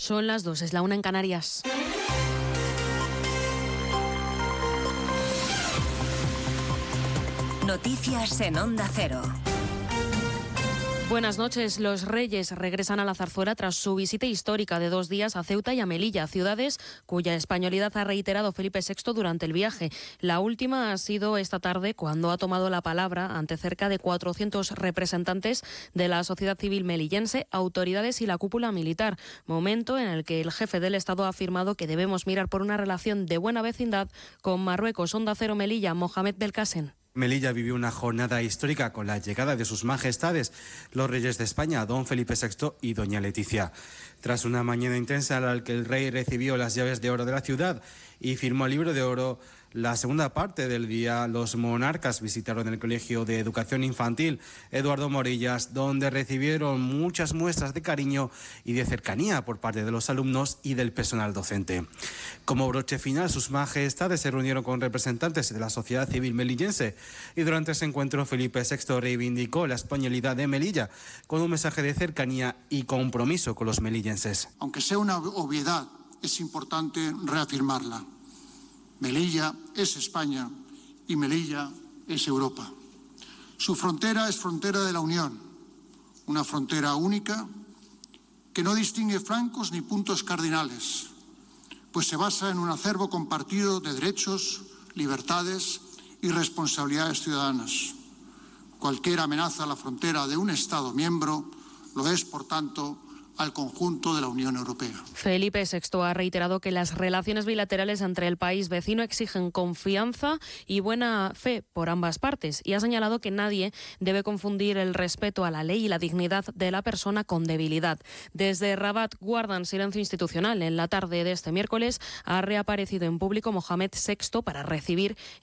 Son las 2, es la 1 en Canarias. Noticias en Onda Cero. Buenas noches. Los Reyes regresan a la Zarzuela tras su visita histórica de 2 días a Ceuta y a Melilla, ciudades cuya españolidad ha reiterado Felipe VI durante el viaje. La última ha sido esta tarde, cuando ha tomado la palabra ante cerca de 400 representantes de la sociedad civil melillense, autoridades y la cúpula militar. Momento en el que el jefe del Estado ha afirmado que debemos mirar por una relación de buena vecindad con Marruecos. Onda Cero Melilla, Mohamed Belkacem. Melilla vivió una jornada histórica con la llegada de sus majestades, los reyes de España, don Felipe VI y doña Leticia. Tras una mañana intensa en la que el rey recibió las llaves de oro de la ciudad y firmó el libro de oro, la segunda parte del día los monarcas visitaron el Colegio de Educación Infantil Eduardo Morillas, donde recibieron muchas muestras de cariño y de cercanía por parte de los alumnos y del personal docente. Como broche final, sus majestades se reunieron con representantes de la sociedad civil melillense y durante ese encuentro Felipe VI reivindicó la españolidad de Melilla con un mensaje de cercanía y compromiso con los melillenses. Aunque sea una obviedad, es importante reafirmarla. Melilla es España y Melilla es Europa. Su frontera es frontera de la Unión, una frontera única que no distingue flancos ni puntos cardinales, pues se basa en un acervo compartido de derechos, libertades y responsabilidades ciudadanas. Cualquier amenaza a la frontera de un Estado miembro lo es, por tanto, al conjunto de la Unión Europea. Felipe VI ha reiterado que las relaciones bilaterales entre el país vecino exigen confianza y buena fe por ambas partes y ha señalado que nadie debe confundir el respeto a la ley y la dignidad de la persona con debilidad. Desde Rabat guardan silencio institucional. En la tarde de este miércoles ha reaparecido en público Mohamed VI para recibir